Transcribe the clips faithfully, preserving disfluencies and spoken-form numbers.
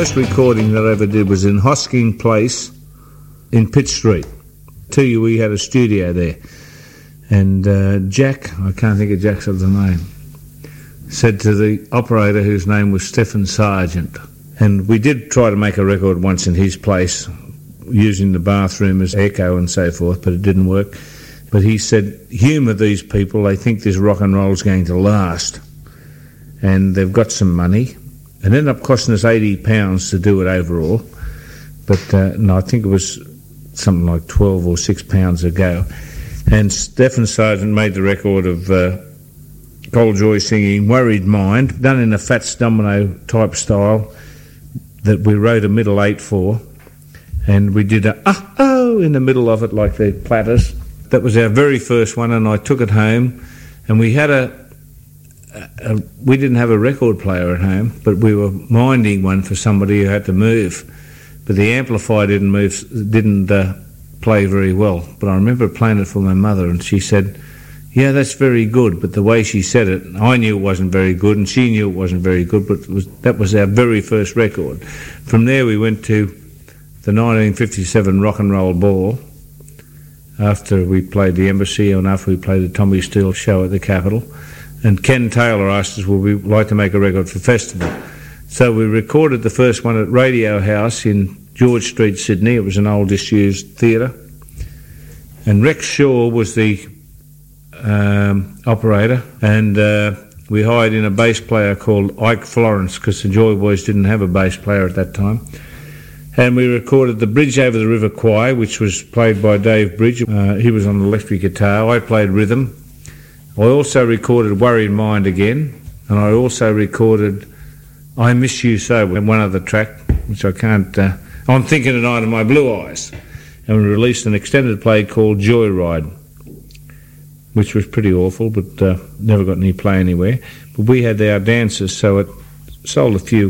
first recording that I ever did was in Hosking Place in Pitt Street. Tell you, we had a studio there. And uh, Jack, I can't think of Jack's other name, said to the operator, whose name was Stephen Sargent, and we did try to make a record once in his place, using the bathroom as echo and so forth, but it didn't work. But he said, humour these people, they think this rock and roll's going to last. And they've got some money. It ended up costing us eighty pounds to do it overall. But uh, no, I think it was something like twelve or six pounds a go. And Stephen Sargent made the record of uh, Col Joy singing Worried Mind, done in a Fats Domino type style that we wrote a middle eight for. And we did a ah-oh in the middle of it like the Platters. That was our very first one, and I took it home. And we had a, a, a we didn't have a record player at home, but we were minding one for somebody who had to move. But the amplifier didn't move, didn't uh, play very well. But I remember playing it for my mother, and she said, yeah, that's very good. But the way she said it, I knew it wasn't very good, and she knew it wasn't very good, but it was, that was our very first record. From there we went to the nineteen fifty-seven Rock and Roll Ball, after we played the Embassy and after we played the Tommy Steele show at the Capitol. And Ken Taylor asked us, would we like to make a record for festival? So we recorded the first one at Radio House in George Street, Sydney. It was an old disused theatre. And Rex Shaw was the um, operator, and uh, we hired in a bass player called Ike Florence, because the Joy Boys didn't have a bass player at that time. And we recorded the Bridge Over the River Kwai, which was played by Dave Bridge. Uh, he was on the electric guitar. I played rhythm. I also recorded Worried Mind again, and I also recorded I Miss You So, and one other track, which I can't... Uh, I'm Thinking Tonight of My Blue Eyes. And we released an extended play called Joyride, which was pretty awful, but uh, never got any play anywhere. But we had our dancers, so it sold a few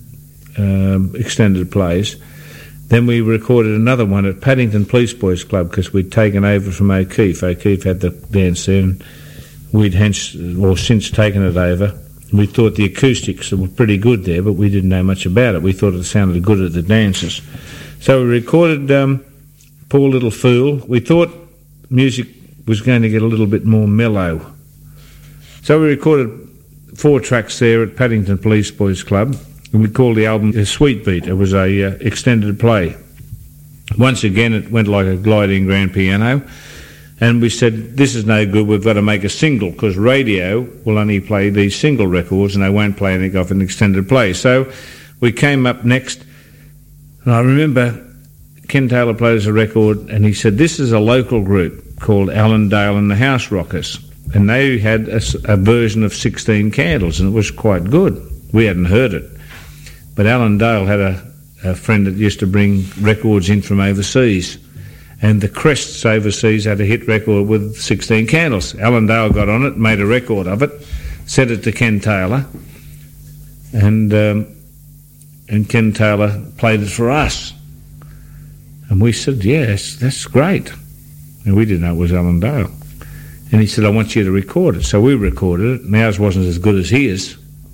um, extended plays. Then we recorded another one at Paddington Police Boys Club, because we'd taken over from O'Keefe. O'Keefe had the dance there, and we'd hence, or since taken it over. We thought the acoustics were pretty good there, but we didn't know much about it. We thought it sounded good at the dances. So we recorded um, Poor Little Fool. We thought music was going to get a little bit more mellow. So we recorded four tracks there at Paddington Police Boys Club, and we called the album a Sweet Beat. It was a uh, extended play. Once again, it went like a gliding grand piano, and we said, this is no good, we've got to make a single, because radio will only play these single records, and they won't play anything off an extended play. So we came up next, and I remember Ken Taylor played us a record, and he said, this is a local group called Allendale and the House Rockers, and they had a, a version of sixteen Candles, and it was quite good. We hadn't heard it. But Allendale had a, a friend that used to bring records in from overseas, and the Crests overseas had a hit record with sixteen Candles. Allendale got on it, made a record of it, sent it to Ken Taylor, and um, and Ken Taylor played it for us. And we said, yes, that's great. And we didn't know it was Allendale. And he said, I want you to record it. So we recorded it, and ours wasn't as good as his.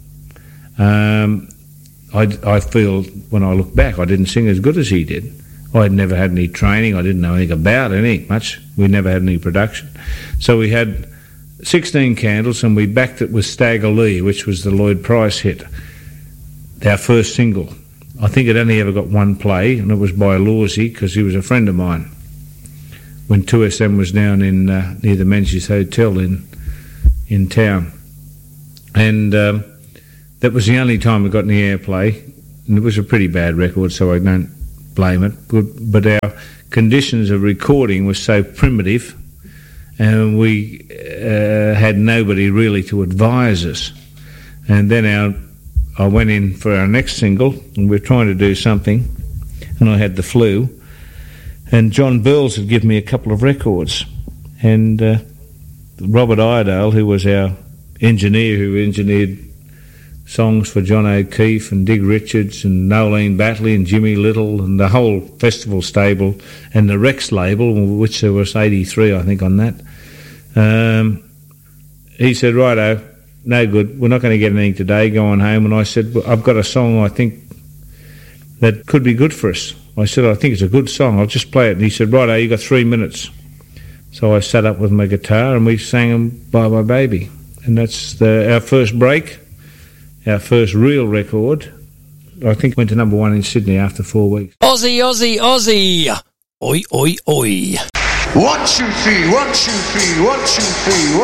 Um... I, I feel, when I look back, I didn't sing as good as he did. I had never had any training. I didn't know anything about anything much. We never had any production. So we had sixteen Candles, and we backed it with Stagger Lee, which was the Lloyd Price hit, our first single. I think it only ever got one play, and it was by Lawsey, because he was a friend of mine, when two S M was down in uh, near the Menzies Hotel in, in town. And... Um, That was the only time we got any airplay, and it was a pretty bad record, so I don't blame it. But, but our conditions of recording were so primitive, and we uh, had nobody really to advise us. And then our, I went in for our next single, and we were trying to do something, and I had the flu, and John Burles had given me a couple of records, and uh, Robert Iredale, who was our engineer, who engineered songs for John O'Keefe and Dig Richards and Nolene Batley and Jimmy Little and the whole festival stable and the Rex label, which there was eighty-three, I think, on that. Um, he said, righto, no good, we're not going to get anything today, go on home. And I said, well, I've got a song I think that could be good for us. I said, I think it's a good song, I'll just play it. And he said, righto, you got three minutes. So I sat up with my guitar and we sang him Bye Bye Baby. And that's the, our first break, our first real record. I think went to number one in Sydney after four weeks. Aussie, Aussie, Aussie. Oi, oi, oi. One, two, three, one, two, three, one, two, three, one.